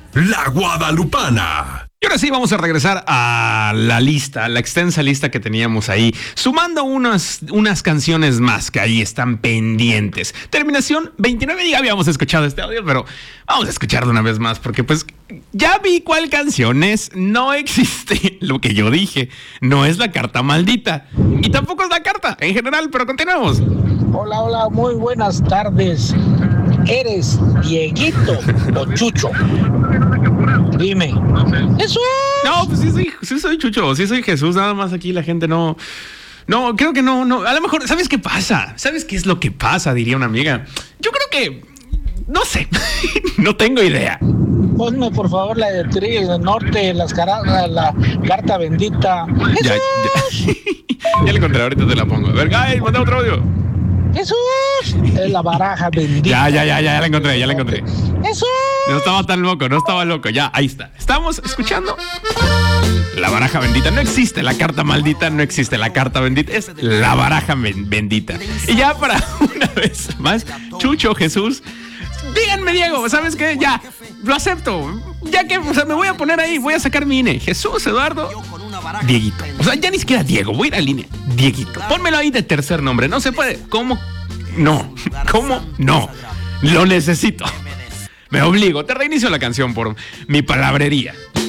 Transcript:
La Guadalupana. Y ahora sí vamos a regresar a la lista, a la extensa lista que teníamos ahí, sumando unas canciones más que ahí están pendientes. Terminación 29, ya habíamos escuchado este audio, pero vamos a escucharlo una vez más porque pues ya vi cuál canción es. No existe lo que yo dije, no es la carta maldita y tampoco es la carta en general, pero continuemos. Hola, muy buenas tardes. ¿Eres Dieguito o Chucho? Dime. ¡Jesús! No, pues sí soy Chucho, sí soy Jesús, nada más aquí la gente no, creo que no, a lo mejor, ¿sabes qué pasa? ¿Sabes qué es lo que pasa? Diría una amiga. Yo creo que, no sé, no tengo idea. Ponme por favor la de Tigres del Norte, la carta bendita. Ya la encontré, ahorita te la pongo. A ver, guys, manda otro audio. ¡Jesús! Es la baraja bendita. Ya la encontré. ¡Jesús! No estaba tan loco, no estaba loco. Ya, ahí está. Estamos escuchando la baraja bendita. No existe la carta maldita, no existe la carta bendita. Es la baraja bendita. Y ya para una vez más, Chucho, Jesús, díganme, Diego, ¿sabes qué? Ya, lo acepto. Ya que, o sea, me voy a poner ahí, voy a sacar mi INE. Jesús, Eduardo, Dieguito. O sea, ya ni siquiera Diego, voy a ir a línea. Dieguito. Pónmelo ahí de tercer nombre. No se puede. ¿Cómo? No. ¿Cómo? No. Lo necesito. Me obligo. Te reinicio la canción por mi palabrería.